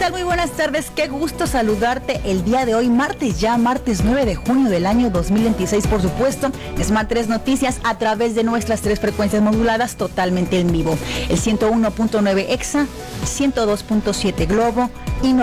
tal? Muy buenas tardes, qué gusto saludarte el día de hoy, martes 9 de junio del año 2026, por supuesto. Smart 3 Noticias a través de nuestras 3 frecuencias moduladas totalmente en vivo. El 101.9 EXA, 102.7 Globo y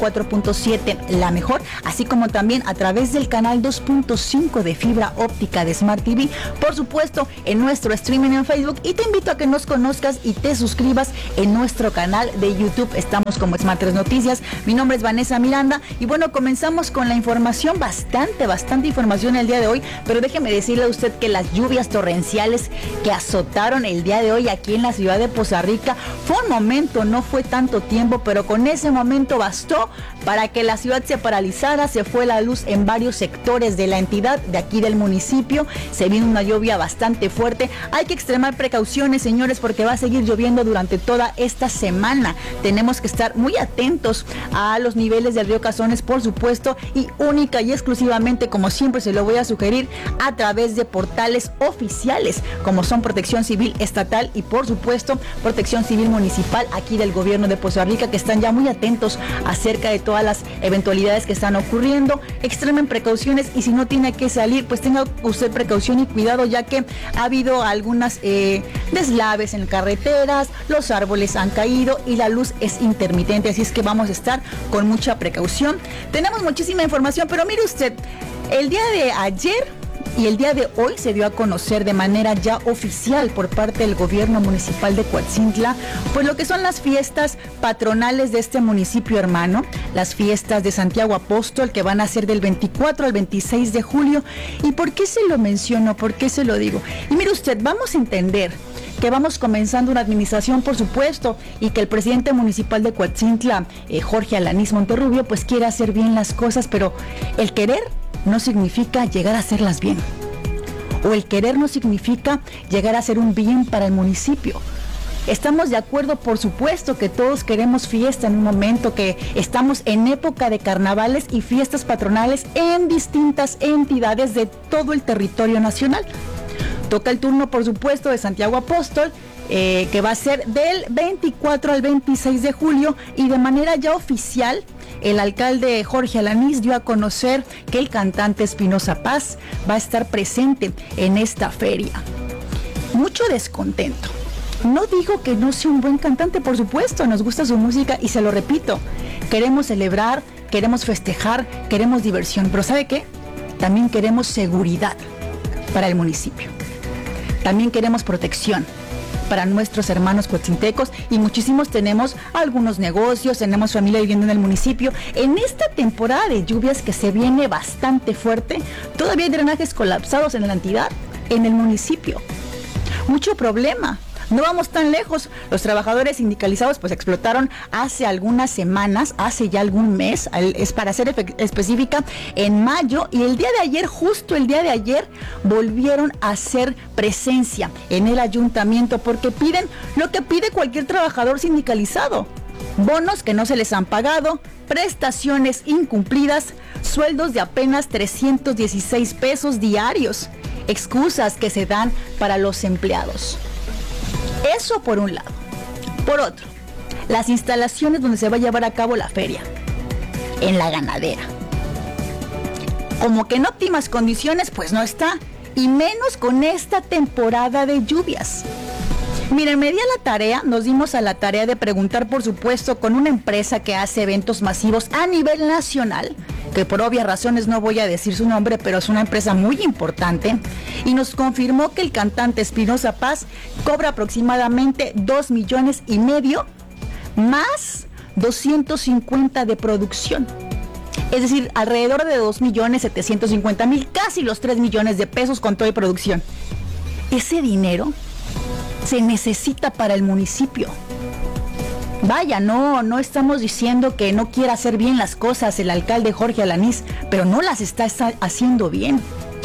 94.7 La Mejor, así como también a través del canal 2.5 de fibra óptica de Smart TV, por supuesto en nuestro streaming en Facebook, y te invito a que nos conozcas y te suscribas en nuestro canal de YouTube. Estamos como Smart 3 Noticias. Mi nombre es Vanessa Miranda y bueno, comenzamos con la información, bastante información el día de hoy, pero déjeme decirle a usted que las lluvias torrenciales que azotaron el día de hoy aquí en la ciudad de Poza Rica fue un momento, no fue tanto tiempo, pero con ese momento bastó para que la ciudad se paralizara. Se fue la luz en varios sectores de la entidad, de aquí del municipio. Se vino una lluvia bastante fuerte. Hay que extremar precauciones, señores, porque va a seguir lloviendo durante toda esta semana. Tenemos que estar muy atentos a los niveles del río Cazones, por supuesto, y única y exclusivamente, como siempre se lo voy a sugerir, a través de portales oficiales, como son Protección Civil Estatal y, por supuesto, Protección Civil Municipal aquí del gobierno de Poza Rica, que están ya muy atentos acerca de todas las eventualidades que están ocurriendo. Extremen precauciones y si no tiene que salir, pues tenga usted precaución y cuidado, ya que ha habido algunas deslaves en carreteras, los árboles han caído y la luz es intermitente, así es que vamos a estar con mucha precaución. Tenemos muchísima información, pero mire usted, el día de ayer y el día de hoy se dio a conocer de manera ya oficial por parte del gobierno municipal de Coatzintla, pues lo que son las fiestas patronales de este municipio hermano, las fiestas de Santiago Apóstol, que van a ser del 24 al 26 de julio. ¿Y por qué se lo menciono? ¿Por qué se lo digo? Y mire usted, vamos a entender que vamos comenzando una administración, por supuesto, y que el presidente municipal de Coatzintla, Jorge Alanís Monterrubio, pues quiere hacer bien las cosas, pero el querer no significa llegar a hacerlas bien. O el querer no significa llegar a hacer un bien para el municipio. Estamos de acuerdo, por supuesto, que todos queremos fiesta en un momento, que estamos en época de carnavales y fiestas patronales en distintas entidades de todo el territorio nacional. Toca el turno, por supuesto, de Santiago Apóstol, que va a ser del 24 al 26 de julio, y de manera ya oficial, el alcalde Jorge Alanís dio a conocer que el cantante Espinosa Paz va a estar presente en esta feria. Mucho descontento. No digo que no sea un buen cantante, por supuesto, nos gusta su música y se lo repito, queremos celebrar, queremos festejar, queremos diversión, pero ¿sabe qué? También queremos seguridad para el municipio. También queremos protección para nuestros hermanos coatzintecos, y muchísimos tenemos algunos negocios, tenemos familia viviendo en el municipio. En esta temporada de lluvias que se viene bastante fuerte, todavía hay drenajes colapsados en la entidad, en el municipio. Mucho problema. No vamos tan lejos. Los trabajadores sindicalizados pues explotaron hace algunas semanas, hace ya algún mes, es para ser específica, en mayo, y el día de ayer, justo el día de ayer, volvieron a hacer presencia en el ayuntamiento porque piden lo que pide cualquier trabajador sindicalizado: bonos que no se les han pagado, prestaciones incumplidas, sueldos de apenas 316 pesos diarios, excusas que se dan para los empleados. Eso por un lado. Por otro, las instalaciones donde se va a llevar a cabo la feria, en la ganadera, como que en óptimas condiciones pues no está, y menos con esta temporada de lluvias. Miren, nos dimos a la tarea de preguntar, por supuesto, con una empresa que hace eventos masivos a nivel nacional, que por obvias razones no voy a decir su nombre, pero es una empresa muy importante, y nos confirmó que el cantante Espinosa Paz cobra aproximadamente 2,5 millones más 250 de producción. Es decir, alrededor de 2,750,000, casi los 3 millones de pesos con toda producción. Ese dinero se necesita para el municipio. Vaya, no estamos diciendo que no quiera hacer bien las cosas el alcalde Jorge Alanís, pero no las está haciendo bien.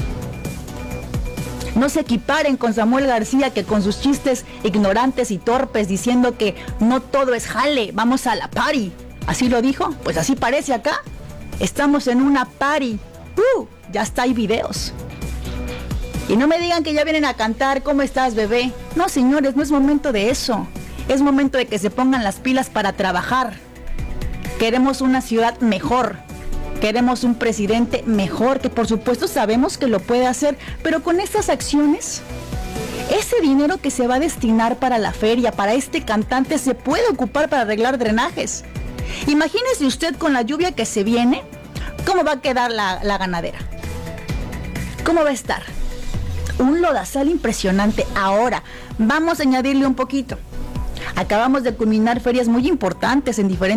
No se equiparen con Samuel García, que con sus chistes ignorantes y torpes, diciendo que no todo es jale, vamos a la party. ¿Así lo dijo? Pues así parece acá. Estamos en una party. Ya está, hay videos. Y no me digan que ya vienen a cantar ¿cómo estás, bebé? No, señores, no es momento de eso. Es momento de que se pongan las pilas para trabajar. Queremos una ciudad mejor. Queremos un presidente mejor, que por supuesto sabemos que lo puede hacer, pero con estas acciones, ese dinero que se va a destinar para la feria, para este cantante, se puede ocupar para arreglar drenajes. Imagínese usted con la lluvia que se viene, ¿cómo va a quedar la ganadera? ¿Cómo va a estar? Un lodazal impresionante. Ahora, vamos a añadirle un poquito. Acabamos de culminar ferias muy importantes en diferentes